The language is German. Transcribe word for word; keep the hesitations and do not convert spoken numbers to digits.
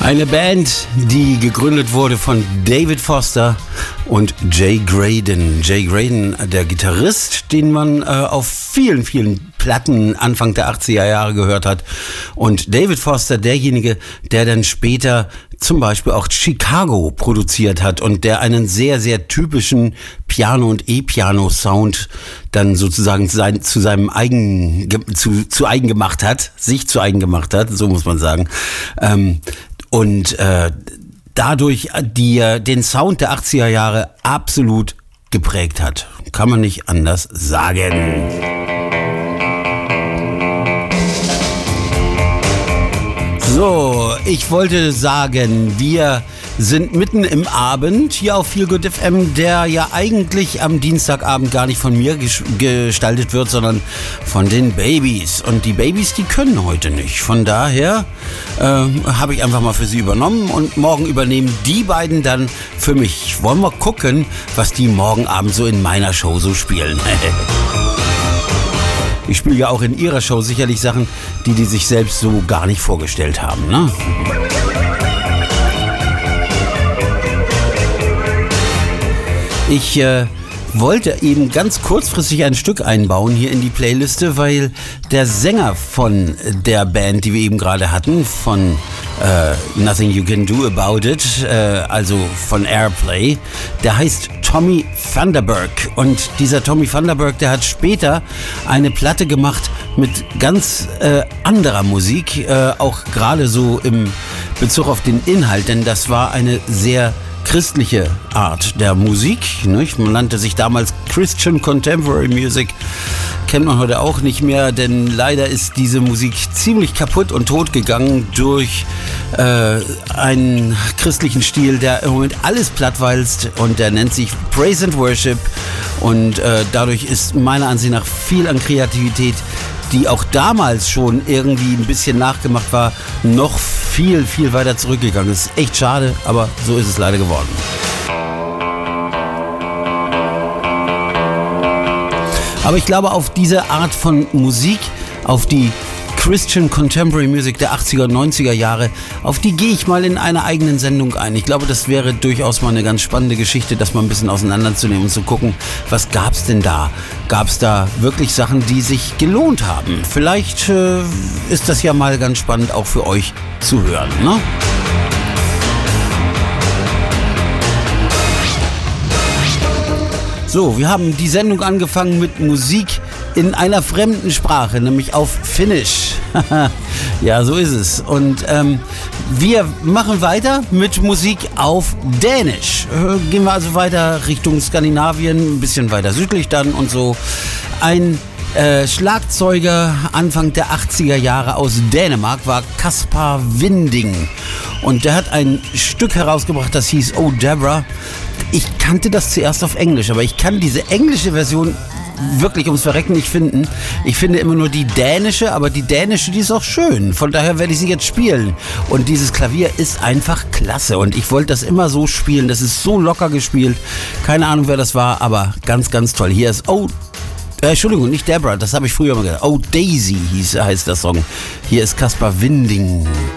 Eine Band, die gegründet wurde von David Foster und Jay Graydon. Jay Graydon, der Gitarrist, den man äh, auf vielen, vielen Platten Anfang der achtziger Jahre gehört hat. Und David Foster, derjenige, der dann später zum Beispiel auch Chicago produziert hat und der einen sehr, sehr typischen Piano- und E-Piano-Sound dann sozusagen sein, zu seinem eigen, zu, zu eigen gemacht hat, sich zu eigen gemacht hat, so muss man sagen. Ähm, und äh, dadurch die, den Sound der achtziger Jahre absolut geprägt hat. Kann man nicht anders sagen. So, ich wollte sagen, wir sind mitten im Abend hier auf Feel Good F M, der ja eigentlich am Dienstagabend gar nicht von mir ges- gestaltet wird, sondern von den Babys. Und die Babys, die können heute nicht. Von daher äh, habe ich einfach mal für sie übernommen und morgen übernehmen die beiden dann für mich. Wollen wir gucken, was die morgen Abend so in meiner Show so spielen. Ich spiele ja auch in ihrer Show sicherlich Sachen, die die sich selbst so gar nicht vorgestellt haben, ne? Ich äh, wollte eben ganz kurzfristig ein Stück einbauen hier in die Playliste, weil der Sänger von der Band, die wir eben gerade hatten, von äh, Nothing You Can Do About It, äh, also von Airplay, der heißt Tommy Thunderberg. Und dieser Tommy Thunderberg, der hat später eine Platte gemacht mit ganz äh, anderer Musik, äh, auch gerade so im Bezug auf den Inhalt, denn das war eine sehr christliche Art der Musik, nicht? Man nannte sich damals Christian Contemporary Music, kennt man heute auch nicht mehr, denn leider ist diese Musik ziemlich kaputt und tot gegangen durch äh, einen christlichen Stil, der im Moment alles plattwalzt, und der nennt sich Praise and Worship, und äh, dadurch ist meiner Ansicht nach viel an Kreativität, die auch damals schon irgendwie ein bisschen nachgemacht war, noch viel, viel weiter zurückgegangen. Das ist echt schade, aber so ist es leider geworden. Aber ich glaube, auf diese Art von Musik, auf die Christian Contemporary Music der achtziger und neunziger Jahre, auf die gehe ich mal in einer eigenen Sendung ein. Ich glaube, das wäre durchaus mal eine ganz spannende Geschichte, das mal ein bisschen auseinanderzunehmen und zu gucken, was gab's denn da? Gab's da wirklich Sachen, die sich gelohnt haben? Vielleicht äh, ist das ja mal ganz spannend auch für euch zu hören, ne? So, wir haben die Sendung angefangen mit Musik in einer fremden Sprache, nämlich auf Finnisch. Ja, so ist es. Und ähm, wir machen weiter mit Musik auf Dänisch. Äh, gehen wir also weiter Richtung Skandinavien, ein bisschen weiter südlich dann und so. Ein äh, Schlagzeuger Anfang der achtziger Jahre aus Dänemark war Caspar Winding. Und der hat ein Stück herausgebracht, das hieß Oh Deborah. Ich kannte das zuerst auf Englisch, aber ich kann diese englische Version wirklich ums Verrecken nicht finden. Ich finde immer nur die dänische, aber die dänische, die ist auch schön. Von daher werde ich sie jetzt spielen. Und dieses Klavier ist einfach klasse. Und ich wollte das immer so spielen. Das ist so locker gespielt. Keine Ahnung, wer das war, aber ganz, ganz toll. Hier ist Oh, äh, Entschuldigung, nicht Deborah, das habe ich früher mal gesagt. Oh Daisy hieß, heißt der Song. Hier ist Caspar Winding.